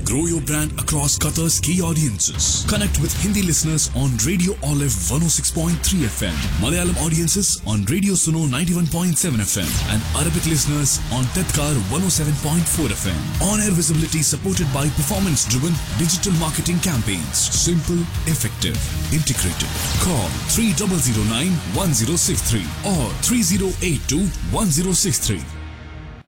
Grow your brand across Qatar's key audiences. Connect with Hindi listeners on Radio Olive 106.3 FM, Malayalam audiences on Radio Suno 91.7 FM, and Arabic listeners on Tedkar 107.4 FM. On-air visibility supported by performance-driven digital marketing campaigns. Simple, effective, integrated. Call 3009-1063 or 3082-1063.